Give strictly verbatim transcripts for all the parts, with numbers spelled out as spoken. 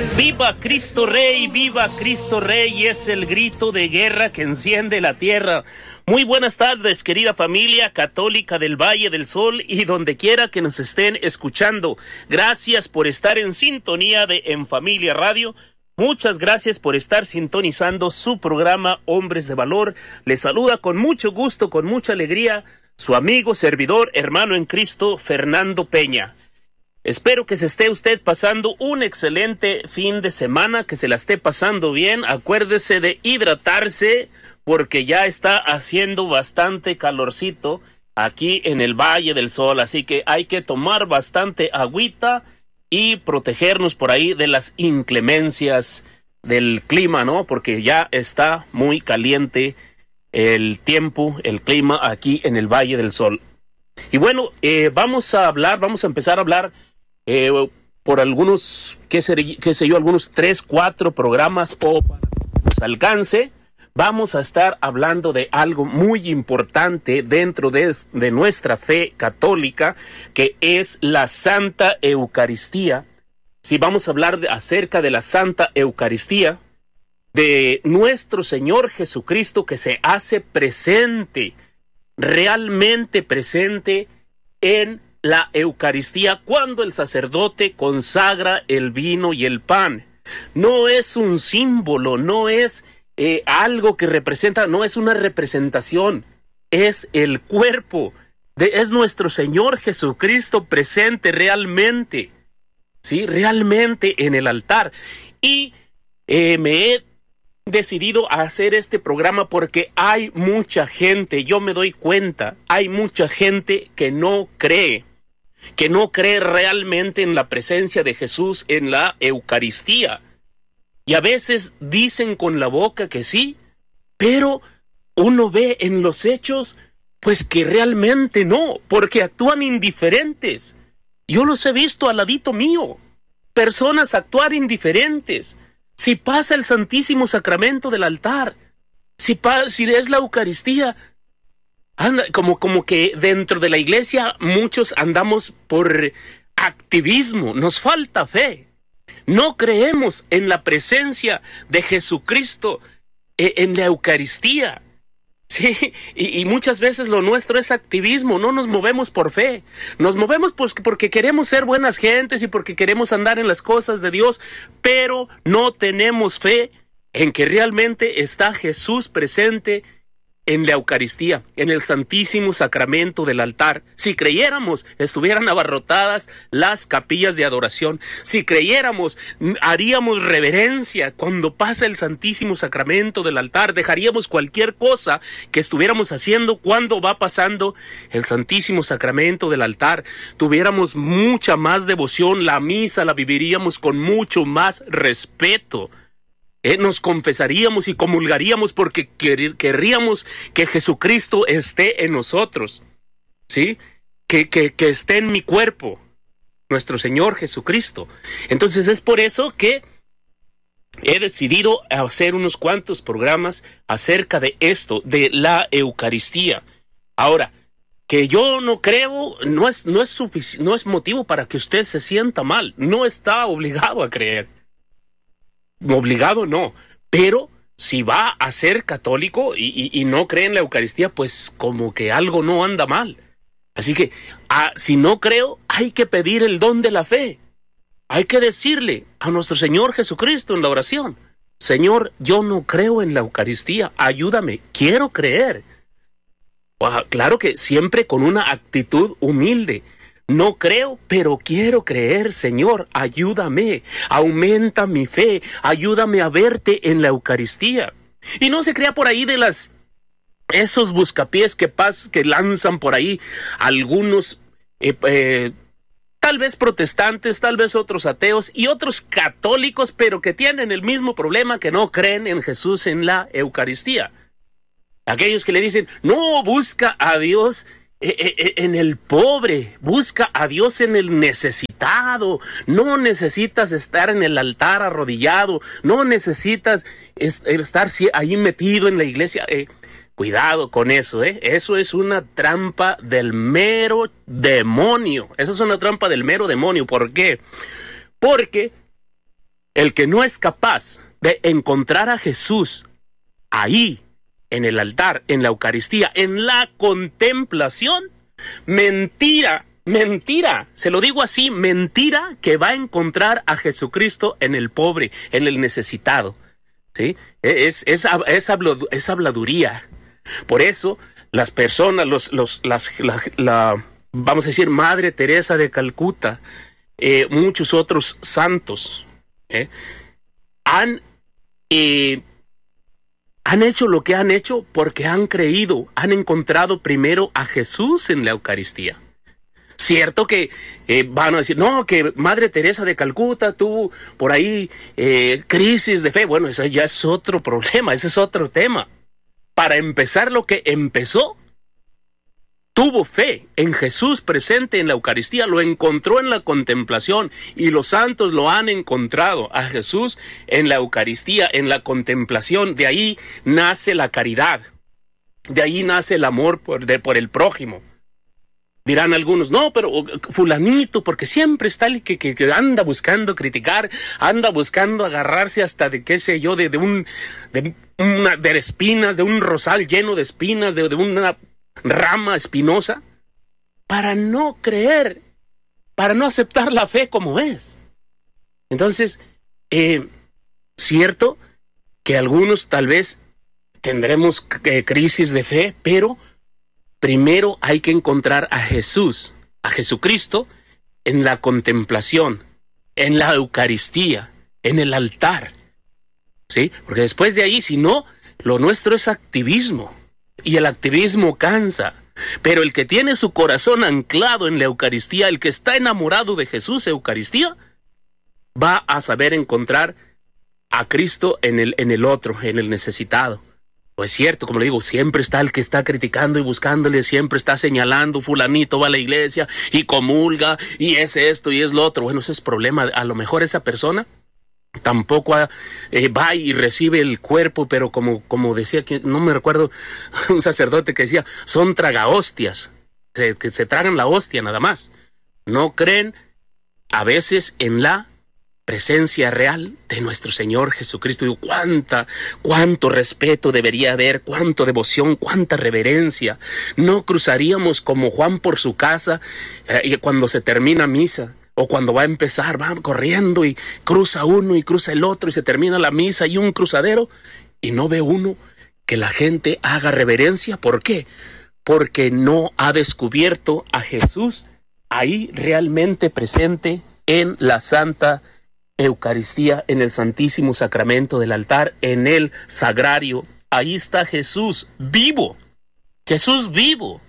¡Viva Cristo Rey! ¡Viva Cristo Rey! Es el grito de guerra que enciende la tierra. Muy buenas tardes, querida familia católica del Valle del Sol y donde quiera que nos estén escuchando. Gracias por estar en sintonía de En Familia Radio. Muchas gracias por estar sintonizando su programa Hombres de Valor. Les saluda con mucho gusto, con mucha alegría, su amigo, servidor, hermano en Cristo, Fernando Peña. Espero que se esté usted pasando un excelente fin de semana, que se la esté pasando bien. Acuérdese de hidratarse porque ya está haciendo bastante calorcito aquí en el Valle del Sol. Así que hay que tomar bastante agüita y protegernos por ahí de las inclemencias del clima, ¿no? Porque ya está muy caliente el tiempo, el clima aquí en el Valle del Sol. Y bueno, eh, vamos a hablar, vamos a empezar a hablar Eh, por algunos, qué sé, qué sé yo, algunos tres, cuatro programas o para que nos alcance, vamos a estar hablando de algo muy importante dentro de, de nuestra fe católica, que es la Santa Eucaristía. Sí, vamos a hablar de, acerca de la Santa Eucaristía, de nuestro Señor Jesucristo que se hace presente, realmente presente en la Eucaristía cuando el sacerdote consagra el vino y el pan. No es un símbolo, no es eh, algo que representa, no es una representación, es el cuerpo, de, es nuestro Señor Jesucristo presente realmente, ¿sí? Realmente en el altar. Y eh, me he decidido a hacer este programa porque hay mucha gente, yo me doy cuenta, hay mucha gente que no cree, que no cree realmente en la presencia de Jesús en la Eucaristía. Y a veces dicen con la boca que sí, pero uno ve en los hechos pues que realmente no, porque actúan indiferentes. Yo los he visto al ladito mío, personas actuar indiferentes. Si pasa el Santísimo Sacramento del altar, si, pa- si es la Eucaristía, anda, como, como que dentro de la iglesia muchos andamos por activismo, nos falta fe. No creemos en la presencia de Jesucristo eh, en la Eucaristía. Sí, y, y muchas veces lo nuestro es activismo, no nos movemos por fe, nos movemos pues porque queremos ser buenas gentes y porque queremos andar en las cosas de Dios, pero no tenemos fe en que realmente está Jesús presente en la Eucaristía, en el Santísimo Sacramento del altar. Si creyéramos, estuvieran abarrotadas las capillas de adoración. Si creyéramos, haríamos reverencia cuando pasa el Santísimo Sacramento del altar. Dejaríamos cualquier cosa que estuviéramos haciendo cuando va pasando el Santísimo Sacramento del altar. Tuviéramos mucha más devoción, la misa la viviríamos con mucho más respeto. Eh, nos confesaríamos y comulgaríamos porque quer- querríamos que Jesucristo esté en nosotros, ¿sí? Que, que, que esté en mi cuerpo, nuestro Señor Jesucristo. Entonces es por eso que he decidido hacer unos cuantos programas acerca de esto, de la Eucaristía. Ahora, que yo no creo, no es, no es, sufici- no es motivo para que usted se sienta mal, no está obligado a creer. Obligado no, pero si va a ser católico y, y, y no cree en la Eucaristía, pues como que algo no anda mal. Así que ah, si no creo, hay que pedir el don de la fe. Hay que decirle a nuestro Señor Jesucristo en la oración: Señor, yo no creo en la Eucaristía, ayúdame, quiero creer. Ah, claro que siempre con una actitud humilde. No creo, pero quiero creer, Señor, ayúdame, aumenta mi fe, ayúdame a verte en la Eucaristía. Y no se crea por ahí de las esos buscapiés que pas, que lanzan por ahí algunos, eh, eh, tal vez protestantes, tal vez otros ateos y otros católicos, pero que tienen el mismo problema, que no creen en Jesús en la Eucaristía. Aquellos que le dicen, no, busca a Dios en el pobre, busca a Dios en el necesitado, no necesitas estar en el altar arrodillado, no necesitas estar ahí metido en la iglesia. Eh, cuidado con eso, ¿eh? Eso es una trampa del mero demonio, eso es una trampa del mero demonio. ¿Por qué? Porque El que no es capaz de encontrar a Jesús ahí, en el altar, en la Eucaristía, en la contemplación, mentira, mentira, se lo digo así, mentira que va a encontrar a Jesucristo en el pobre, en el necesitado, ¿sí? Es, es, es, es habladuría. Por eso, las personas, los, los, las, la, la, vamos a decir, Madre Teresa de Calcuta, eh, muchos otros santos, ¿eh? han, eh, han hecho lo que han hecho porque han creído, han encontrado primero a Jesús en la Eucaristía. Cierto que eh, van a decir, no, que Madre Teresa de Calcuta tuvo por ahí eh, crisis de fe. Bueno, eso ya es otro problema, ese es otro tema. Para empezar, lo que empezó, tuvo fe en Jesús presente en la Eucaristía, lo encontró en la contemplación, y los santos lo han encontrado a Jesús en la Eucaristía, en la contemplación. De ahí nace la caridad, de ahí nace el amor por, de, por el prójimo. Dirán algunos, no, pero fulanito, porque siempre está el que, que, que anda buscando criticar, anda buscando agarrarse hasta de, qué sé yo, de, de un, de una, de espinas, de un rosal lleno de espinas, de, de una rama espinosa, para no creer, para no aceptar la fe como es. Entonces, eh, cierto que algunos tal vez tendremos eh, crisis de fe, pero primero hay que encontrar a Jesús, a Jesucristo, en la contemplación, en la Eucaristía, en el altar, ¿sí? Porque después de ahí, si no, lo nuestro es activismo, y el activismo cansa. Pero el que tiene su corazón anclado en la Eucaristía, el que está enamorado de Jesús, Eucaristía, va a saber encontrar a Cristo en el, en el otro, en el necesitado. Pues es cierto, como le digo, siempre está el que está criticando y buscándole, siempre está señalando, fulanito va a la iglesia y comulga, y es esto y es lo otro. Bueno, ese es problema. A lo mejor esa persona tampoco ha, eh, va y recibe el cuerpo, pero como, como decía, que no me recuerdo, un sacerdote que decía, son tragahostias, que, que se tragan la hostia nada más. No creen a veces en la presencia real de nuestro Señor Jesucristo. Digo, cuánta, cuánto respeto debería haber, cuánta devoción, cuánta reverencia. No cruzaríamos como Juan por su casa eh, cuando se termina misa, o cuando va a empezar, va corriendo y cruza uno y cruza el otro y se termina la misa y un cruzadero, y no ve uno que la gente haga reverencia. ¿Por qué? Porque no ha descubierto a Jesús ahí realmente presente en la Santa Eucaristía, en el Santísimo Sacramento del altar, en el sagrario. Ahí está Jesús vivo, Jesús vivo,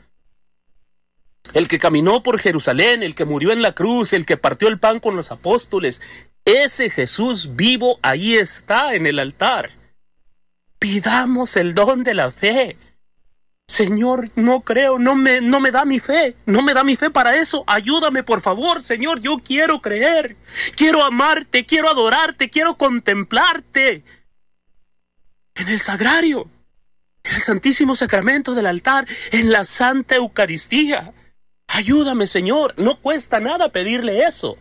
el que caminó por Jerusalén, el que murió en la cruz, el que partió el pan con los apóstoles. Ese Jesús vivo ahí está en el altar. Pidamos el don de la fe. Señor, no creo, no me, no me da mi fe, no me da mi fe para eso. Ayúdame, por favor, Señor, yo quiero creer, quiero amarte, quiero adorarte, quiero contemplarte. En el sagrario, en el Santísimo Sacramento del altar, en la Santa Eucaristía. Ayúdame, Señor, no cuesta nada pedirle eso.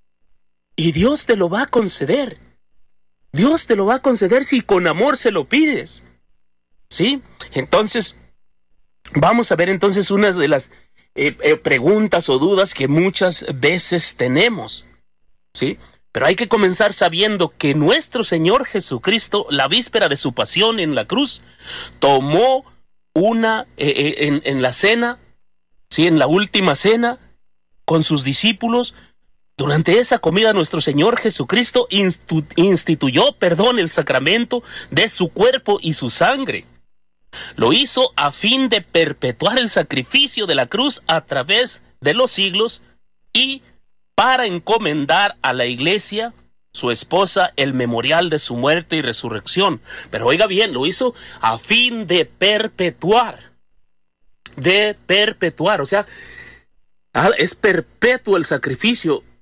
Y Dios te lo va a conceder. Dios te lo va a conceder si con amor se lo pides. ¿Sí? Entonces, vamos a ver entonces unas de las eh, eh, preguntas o dudas que muchas veces tenemos, ¿sí? Pero hay que comenzar sabiendo que nuestro Señor Jesucristo, la víspera de su pasión en la cruz, tomó una, eh, eh, en, en la cena, ¿sí? En la última cena, con sus discípulos. Durante esa comida nuestro Señor Jesucristo institu- instituyó, perdón, el sacramento de su cuerpo y su sangre. Lo hizo a fin de perpetuar el sacrificio de la cruz a través de los siglos y para encomendar a la Iglesia, su esposa, el memorial de su muerte y resurrección. Pero oiga bien, lo hizo a fin de perpetuar, de perpetuar, o sea, es perpetuo el sacrificio.